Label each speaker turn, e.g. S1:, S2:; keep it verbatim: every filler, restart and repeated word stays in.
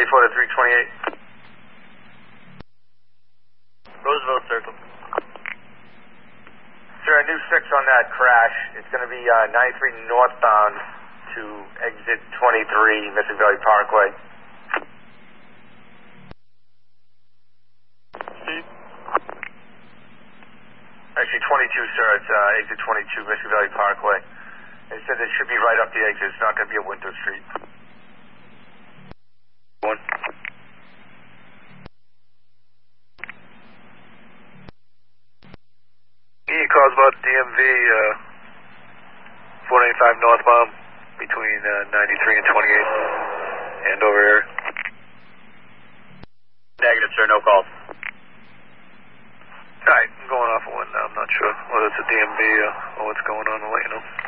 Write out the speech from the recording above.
S1: twenty-four to three twenty-eight.
S2: Roosevelt Circle.
S1: Sir, a new six on that crash. It's going to be uh, ninety-three northbound to exit twenty-three, Mystic Valley Parkway.
S2: Steve?
S1: Actually, twenty-two, sir. It's uh, exit twenty-two, Mystic Valley Parkway. They said it should be right up the exit. It's not going to be at Winter Street.
S2: One.
S1: E calls about D M V, uh, four ninety-five northbound between uh, ninety-three and twenty-eight. Andover area.
S2: Negative, sir. No calls.
S1: Alright, I'm going off of one now. I'm not sure whether it's a D M V or what's going on. I'll let you know.